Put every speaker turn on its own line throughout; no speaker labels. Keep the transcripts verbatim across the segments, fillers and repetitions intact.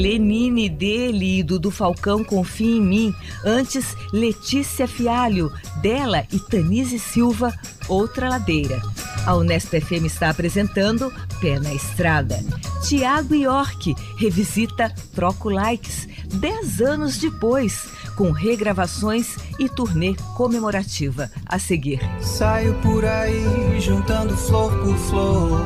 Lenine dele e Dudu Falcão, Confia em Mim. Antes, Letícia Fialho, dela e Tanise Silva, Outra Ladeira. A Unesp F M está apresentando Pé na Estrada. Thiago York revisita Troco Likes, dez anos depois, com regravações e turnê comemorativa a seguir.
Saio por aí juntando flor por flor.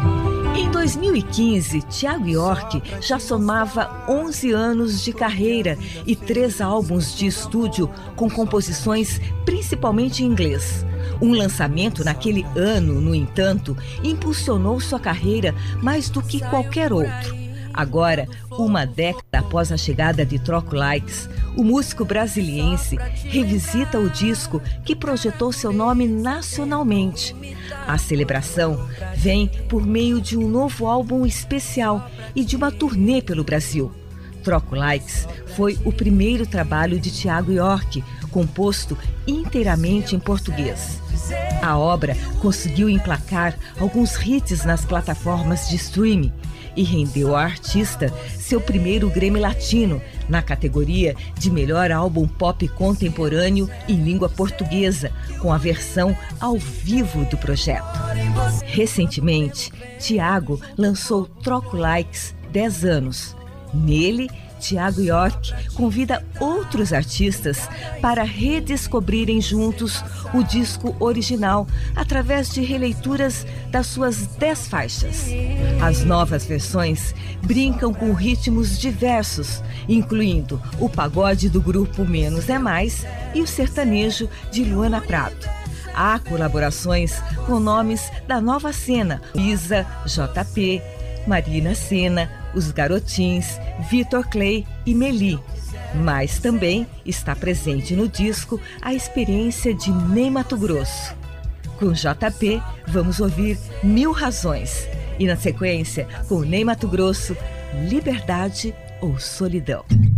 Em dois mil e quinze, Thiago York já somava onze anos de carreira e três álbuns de estúdio com composições principalmente em inglês. Um lançamento naquele ano, no entanto, impulsionou sua carreira mais do que qualquer outro. Agora, uma década após a chegada de Troco Likes, o músico brasiliense revisita o disco que projetou seu nome nacionalmente. A celebração vem por meio de um novo álbum especial e de uma turnê pelo Brasil. Troco Likes foi o primeiro trabalho de Thiago York, composto inteiramente em português. A obra conseguiu emplacar alguns hits nas plataformas de streaming e rendeu ao artista seu primeiro Grammy Latino na categoria de melhor álbum pop contemporâneo em língua portuguesa, com a versão ao vivo do projeto. Recentemente, Thiago lançou Troco Likes dez anos. Nele, Thiago York convida outros artistas para redescobrirem juntos o disco original através de releituras das suas dez faixas. As novas versões brincam com ritmos diversos, incluindo o pagode do grupo Menos é Mais e o sertanejo de Luana Prado. Há colaborações com nomes da nova cena: Isa, J P, Marina Sena, Os Garotins, Vitor Clay e Meli. Mas também está presente no disco a experiência de Ney Matogrosso. Com J P, vamos ouvir Mil Razões. E na sequência, com Ney Matogrosso, Liberdade ou Solidão.